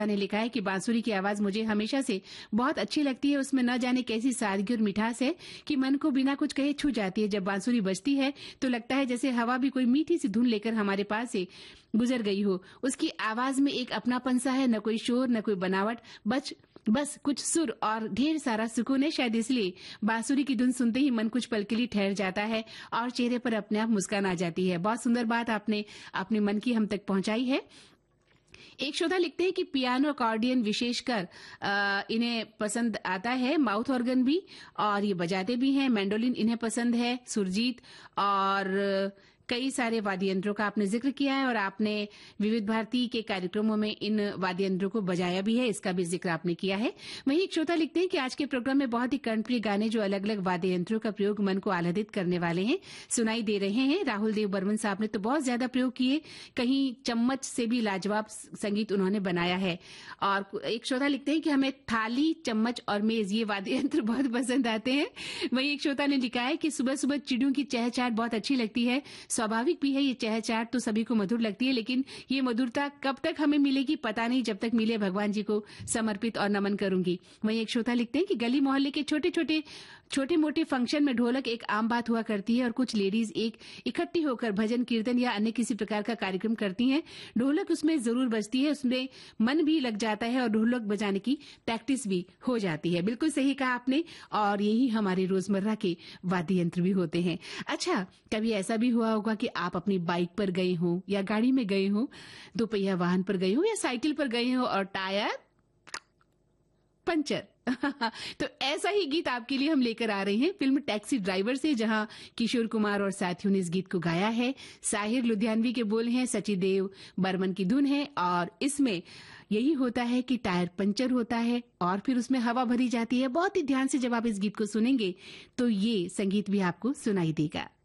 ने लिखा है कि बांसुरी की आवाज मुझे हमेशा से बहुत अच्छी लगती है। उसमें न जाने कैसी सादगी और मिठास है कि मन को बिना कुछ कहे छू जाती है। जब बांसुरी बजती है तो लगता है जैसे हवा भी कोई मीठी सी धुन लेकर हमारे पास से गुजर गई हो। उसकी आवाज में एक अपनापन सा है, न कोई शोर न कोई बनावट, बस कुछ सुर और ढेर सारा सुकून है। शायद इसलिए बांसुरी की धुन सुनते ही मन कुछ पल के लिए ठहर जाता है और चेहरे पर अपने आप मुस्कान आ जाती है। बहुत सुंदर बात आपने अपने मन की हम तक पहुंचाई है। एक श्रोता लिखते हैं कि पियानो अकॉर्डियन विशेषकर इन्हें पसंद आता है, माउथ ऑर्गन भी, और ये बजाते भी हैं। मैंडोलिन इन्हें पसंद है, सुरजीत और कई सारे वाद्य यंत्रों का आपने जिक्र किया है और आपने विविध भारती के कार्यक्रमों में इन वाद्य यंत्रों को बजाया भी है, इसका भी जिक्र आपने किया है। वहीं एक श्रोता लिखते हैं कि आज के प्रोग्राम में बहुत ही कर्णप्रिय गाने जो अलग अलग वाद्य यंत्रों का प्रयोग मन को आह्लादित करने वाले हैं सुनाई दे रहे हैं। राहुल देव बर्मन साहब ने तो बहुत ज्यादा प्रयोग किए, कहीं चम्मच से भी लाजवाब संगीत उन्होंने बनाया है। और एक श्रोता लिखते हैं कि हमें थाली, चम्मच और मेज ये वाद्य यंत्र बहुत पसंद आते हैं। वहीं एक श्रोता ने लिखा है कि सुबह सुबह चिड़ियों की चहचहाट बहुत अच्छी लगती है। स्वाभाविक भी है, ये चहचहाट तो सभी को मधुर लगती है, लेकिन ये मधुरता कब तक हमें मिलेगी पता नहीं, जब तक मिले भगवान जी को समर्पित और नमन करूंगी। वहीं एक श्रोता लिखते हैं कि गली मोहल्ले के छोटे मोटे फंक्शन में ढोलक एक आम बात हुआ करती है और कुछ लेडीज एक इकट्ठी होकर भजन कीर्तन या अन्य किसी प्रकार का कार्यक्रम करती हैं। ढोलक उसमें जरूर बजती है, उसमें मन भी लग जाता है और ढोलक बजाने की प्रैक्टिस भी हो जाती है। बिल्कुल सही कहा आपने, और यही हमारे रोजमर्रा के वाद्य यंत्र भी होते हैं। अच्छा, कभी ऐसा भी हुआ होगा कि आप अपनी बाइक पर गए हो या गाड़ी में गए हो, दोपहिया वाहन पर गए हो या साइकिल पर गए हो और टायर पंचर। तो ऐसा ही गीत आपके लिए हम लेकर आ रहे हैं फिल्म टैक्सी ड्राइवर से, जहां किशोर कुमार और साथियों ने इस गीत को गाया है। साहिर लुधियानवी के बोल हैं, सचिदेव बर्मन की धुन है और इसमें यही होता है कि टायर पंचर होता है और फिर उसमें हवा भरी जाती है। बहुत ही ध्यान से जब आप इस गीत को सुनेंगे तो ये संगीत भी आपको सुनाई देगा।